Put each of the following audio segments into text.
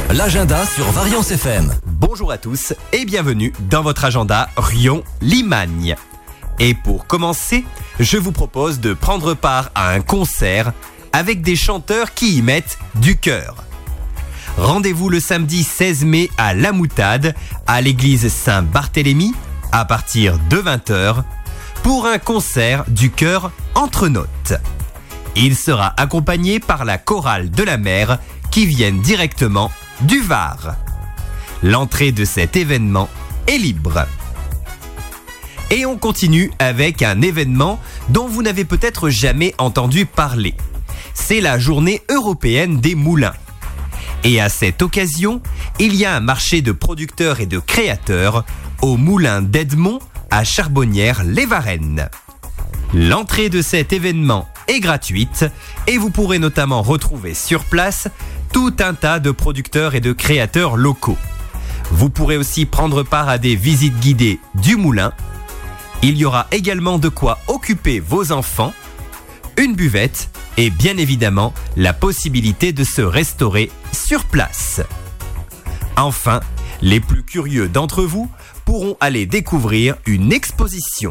L'agenda sur Variance FM. Bonjour à tous et bienvenue dans votre agenda Riom-Limagne. Et pour commencer, je vous propose de prendre part à un concert avec des chanteurs qui y mettent du cœur. Rendez-vous le samedi 16 mai à La Moutade, à l'église Saint-Barthélemy, à partir de 20h, pour un concert du chœur Entre Notes. Il sera accompagné par la chorale de la mer qui viennent directement du Var. L'entrée de cet événement est libre. Et on continue avec un événement dont vous n'avez peut-être jamais entendu parler. C'est la journée européenne des moulins. Et à cette occasion, il y a un marché de producteurs et de créateurs au moulin d'Edmond à Charbonnières-les-Varennes. L'entrée de cet événement est gratuite et vous pourrez notamment retrouver sur place tout un tas de producteurs et de créateurs locaux. Vous pourrez aussi prendre part à des visites guidées du moulin. Il y aura également de quoi occuper vos enfants, une buvette et bien évidemment la possibilité de se restaurer sur place. Enfin, les plus curieux d'entre vous pourront aller découvrir une exposition.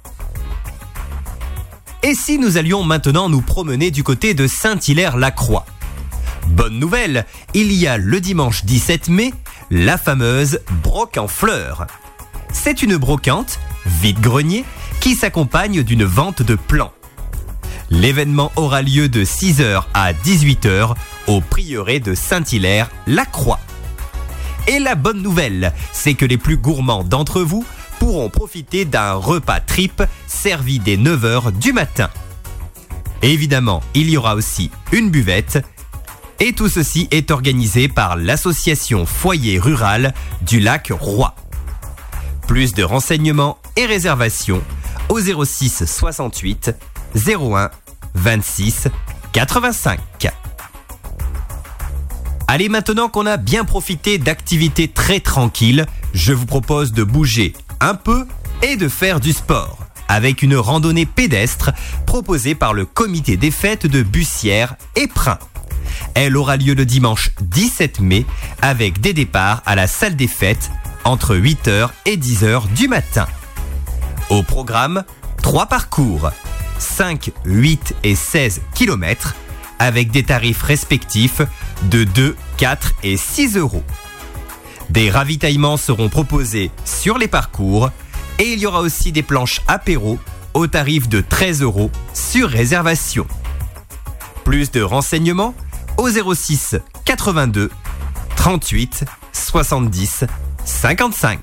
Et si nous allions maintenant nous promener du côté de Saint-Hilaire-la-Croix ? Bonne nouvelle, il y a le dimanche 17 mai, la fameuse broc en fleurs. C'est une brocante, vide-grenier, qui s'accompagne d'une vente de plants. L'événement aura lieu de 6h à 18h au prieuré de Saint-Hilaire-la-Croix. Et la bonne nouvelle, c'est que les plus gourmands d'entre vous pourront profiter d'un repas trip servi dès 9h du matin. Évidemment, il y aura aussi une buvette. Et tout ceci est organisé par l'association Foyer Rural du Lac Roi. Plus de renseignements et réservations au 06 68 01 26 85. Allez, maintenant qu'on a bien profité d'activités très tranquilles, je vous propose de bouger un peu et de faire du sport avec une randonnée pédestre proposée par le comité des fêtes de Bussière et Prin. Elle aura lieu le dimanche 17 mai avec des départs à la salle des fêtes entre 8h et 10h du matin. Au programme, 3 parcours, 5, 8 et 16 km avec des tarifs respectifs de 2, 4 et 6 euros. Des ravitaillements seront proposés sur les parcours et il y aura aussi des planches apéro au tarif de 13 euros sur réservation. Plus de renseignements au 06 82 38 70 55.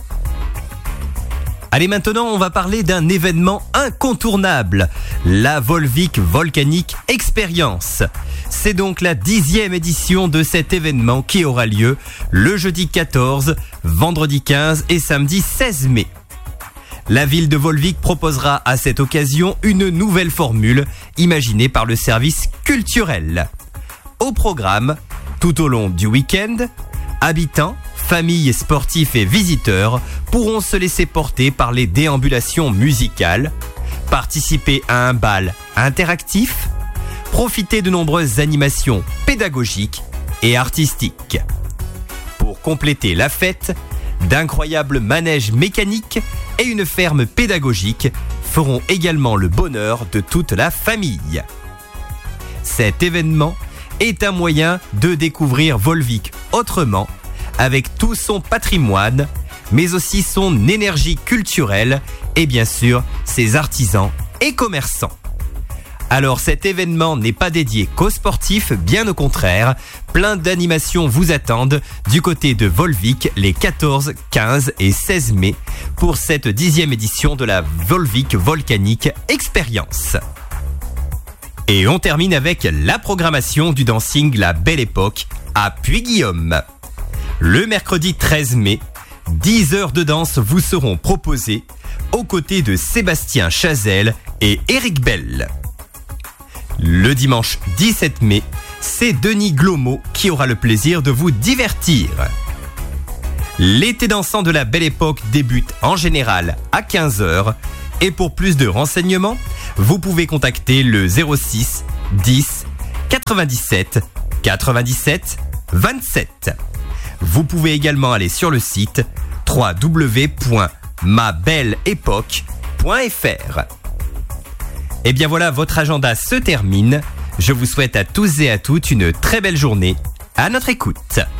Allez, maintenant on va parler d'un événement incontournable, la Volvic Volcanic Experience. C'est donc la 10e édition de cet événement qui aura lieu le jeudi 14, vendredi 15 et samedi 16 mai. La ville de Volvic proposera à cette occasion une nouvelle formule imaginée par le service culturel. Au programme, tout au long du week-end, habitants, familles, sportifs et visiteurs pourront se laisser porter par les déambulations musicales, participer à un bal interactif, profiter de nombreuses animations pédagogiques et artistiques. Pour compléter la fête, d'incroyables manèges mécaniques et une ferme pédagogique feront également le bonheur de toute la famille. Cet événement est un moyen de découvrir Volvic autrement, avec tout son patrimoine, mais aussi son énergie culturelle et bien sûr ses artisans et commerçants. Alors cet événement n'est pas dédié qu'aux sportifs, bien au contraire, plein d'animations vous attendent du côté de Volvic les 14, 15 et 16 mai pour cette 10e édition de la Volvic Volcanic Experience. Et on termine avec la programmation du dancing La Belle Époque à Puy-Guillaume. Le mercredi 13 mai, 10 heures de danse vous seront proposées aux côtés de Sébastien Chazelle et Éric Bell. Le dimanche 17 mai, c'est Denis Glomo qui aura le plaisir de vous divertir. L'été dansant de La Belle Époque débute en général à 15h et pour plus de renseignements, vous pouvez contacter le 06 10 97 97 27. Vous pouvez également aller sur le site www.mabelleépoque.fr. Et bien voilà, votre agenda se termine. Je vous souhaite à tous et à toutes une très belle journée. À notre écoute.